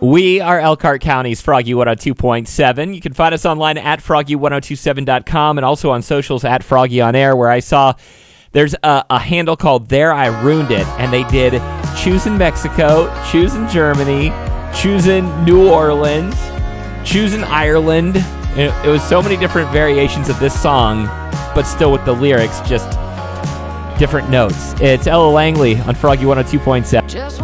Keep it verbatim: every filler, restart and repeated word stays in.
We are Elkhart County's Froggy one oh two point seven. You can find us online at froggy ten twenty-seven dot com and also on socials at Froggy on Air, where I saw there's a, a handle called There I Ruined It, and they did Choosing Mexico, Choosing Germany, Choosing New Orleans, Choosing Ireland. It, it was so many different variations of this song, but still with the lyrics, just different notes. It's Ella Langley on Froggy one oh two point seven.